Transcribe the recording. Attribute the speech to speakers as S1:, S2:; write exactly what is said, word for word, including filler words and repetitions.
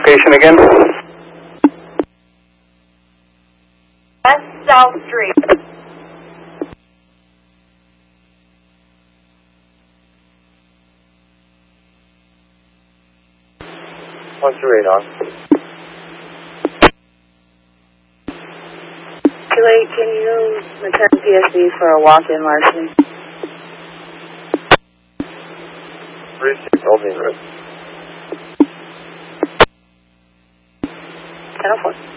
S1: location again?
S2: West South Street.
S3: What's your radar?
S4: Julie, can you return P S V for a walk-in larceny?
S3: three six Olding Road.
S4: ten oh four.